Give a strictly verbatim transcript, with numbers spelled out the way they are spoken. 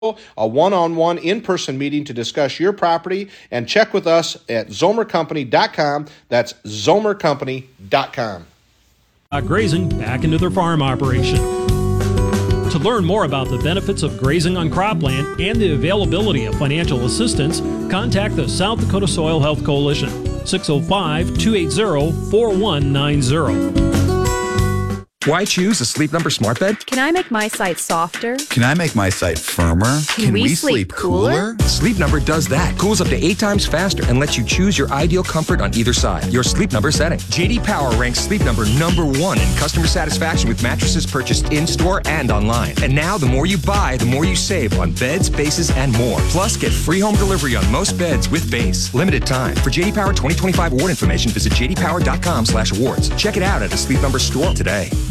a one-on-one in-person meeting to discuss your property, and check with us at zomer company dot com. That's zomer company dot com. Grazing back into their farm operation. To learn more about the benefits of grazing on cropland and the availability of financial assistance, contact the South Dakota Soil Health Coalition, six oh five, two eight zero, four one nine zero. Why choose a Sleep Number smart bed? Can I make my site softer? Can I make my site firmer? Can, Can we, we sleep, sleep cooler? cooler? Sleep Number does that. Cools up to eight times faster and lets you choose your ideal comfort on either side. Your Sleep Number setting. J D Power ranks Sleep Number number one in customer satisfaction with mattresses purchased in-store and online. And now, the more you buy, the more you save on beds, bases, and more. Plus, get free home delivery on most beds with base. Limited time. For J D Power twenty twenty-five award information, visit j d power dot com slash awards. Check it out at a Sleep Number store today.